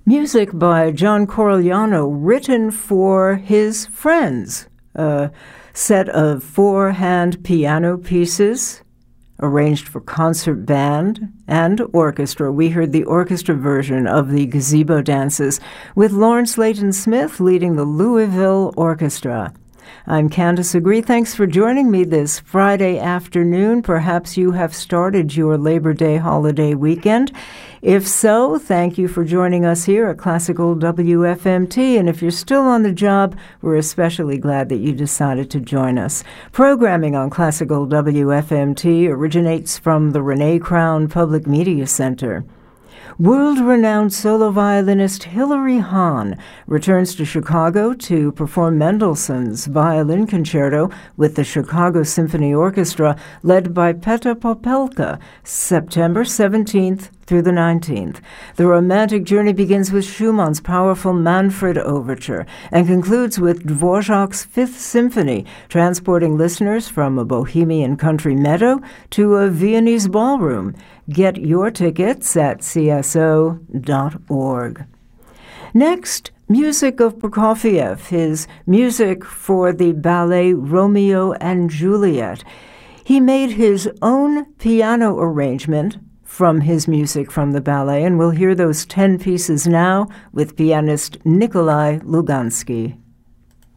Music by John Corigliano, written for his friends. A set of 4-hand piano pieces arranged for concert band and orchestra. We heard the orchestra version of the Gazebo Dances with Lawrence Layton Smith leading the Louisville Orchestra. I'm Candace Agree. Thanks for joining me this Friday afternoon. Perhaps you have started your Labor Day holiday weekend. If so, thank you for joining us here at Classical WFMT. And if you're still on the job, we're especially glad that you decided to join us. Programming on Classical WFMT originates from the Renee Crown Public Media Center. World-renowned solo violinist Hilary Hahn returns to Chicago to perform Mendelssohn's Violin Concerto with the Chicago Symphony Orchestra, led by Petr Popelka, September 17th through the 19th. The romantic journey begins with Schumann's powerful Manfred Overture and concludes with Dvorak's Fifth Symphony, transporting listeners from a bohemian country meadow to a Viennese ballroom. Get your tickets at cso.org. Next, music of Prokofiev, his music for the ballet Romeo and Juliet. He made his own piano arrangement from his music from the ballet, and we'll hear those 10 pieces now with pianist Nikolai Lugansky.